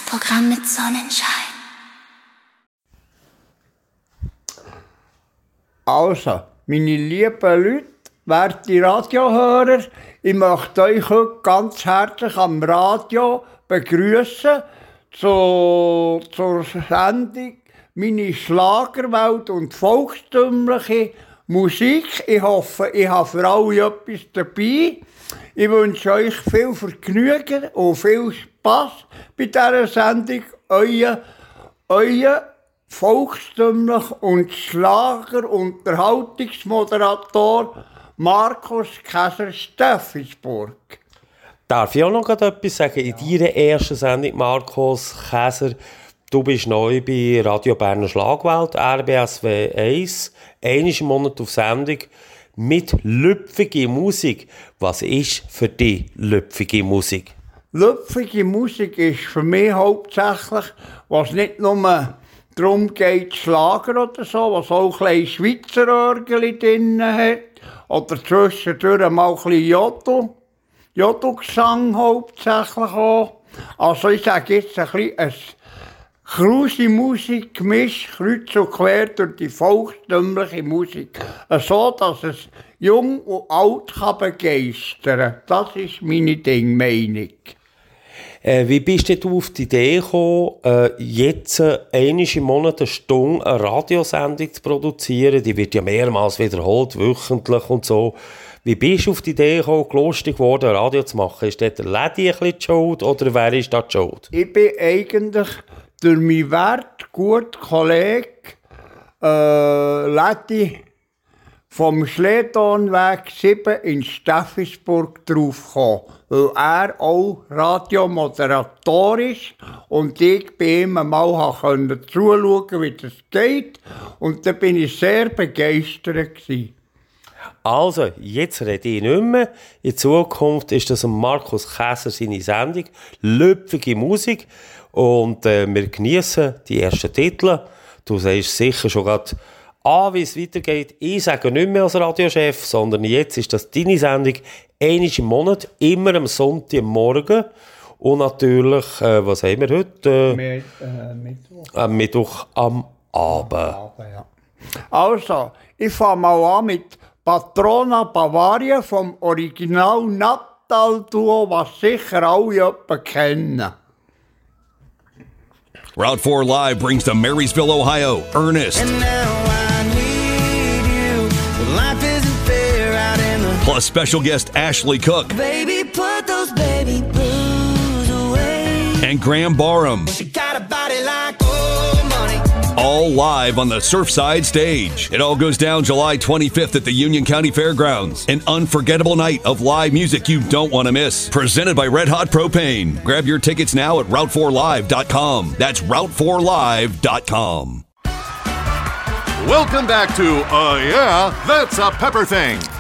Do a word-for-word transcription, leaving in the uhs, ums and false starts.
Programm mit Sonnenschein. Also, meine lieben Leute, werte Radiohörer, ich möchte euch heute ganz herzlich am Radio begrüßen zu, zur Sendung «Meine Schlagerwelt und volkstümliche Musik». Ich hoffe, ich habe für alle etwas dabei. Ich wünsche euch viel Vergnügen und viel Spass bei dieser Sendung. Euer, euer volkstümlich und Schlager-Unterhaltungsmoderator Markus Käser-Steffisburg. Darf ich auch noch etwas sagen? In deiner ersten Sendung, Markus Käser, du bist neu bei Radio Berner Schlagwelt, R B S W eins, einmal im Monat auf Sendung mit lüpfiger Musik. Was ist für dich lüpfige Musik? Lüpfige Musik ist für mich hauptsächlich, was nicht nur darum geht, Schlager oder so, was auch ein bisschen Schweizer Örgeli drin hat, oder zwischendurch mal ein bisschen Jodel, Jodelgesang hauptsächlich auch. Also ich sage jetzt ein bisschen ein kruse Musik gemischt, kreuz und quer durch die volkstümliche Musik. So, dass es jung und alt kann begeistern. Das ist meine Ding, Meinung. Äh, wie bist du auf die Idee gekommen, äh, jetzt äh, einmal im Monat eine Stunde eine Radiosendung zu produzieren? Die wird ja mehrmals wiederholt, wöchentlich und so. Wie bist du auf die Idee gekommen, lustig geworden, ein Radio zu machen? Ist dort der Lady ein bisschen die Schuld oder wer ist da die Schuld? Ich bin eigentlich durch meinen wert guten Kollegen äh, Lady vom Schledornweg sieben in Steffisburg draufgekommen, weil er auch Radiomoderator ist und ich bei ihm mal konnte zuschauen, wie das geht, und da bin ich sehr begeistert gewesen. Also, jetzt rede ich nicht mehr. In Zukunft ist das Markus Käser seine Sendung, lüpfige Musik, und äh, wir genießen die ersten Titel. Du sagst sicher schon gerade an, wie es weitergeht. Ich sage nicht mehr als Radiochef, sondern jetzt ist das deine Sendung, einmal im Monat, immer am Sonntagmorgen. Und natürlich, äh, was haben wir heute? Äh, Mit, äh, Mittwoch. Am Mittwoch am Abend. Aber, ja. Also, ich fange mal an mit Patrona Bavaria vom Original Natal-Duo, was sicher alle jemanden kennen. Route four Live brings to Marysville, Ohio, Ernest. And now I need you. Life isn't fair out in the... Plus special guest Ashley Cook. Baby, put those baby blues away. And Graham Barham. She got a body like old money. All live on the Surfside stage. It all goes down July twenty-fifth at the Union County Fairgrounds. An unforgettable night of live music you don't want to miss. Presented by Red Hot Propane. Grab your tickets now at route four live dot com. That's route four live dot com. Welcome back to Uh Yeah, That's a Pepper Thing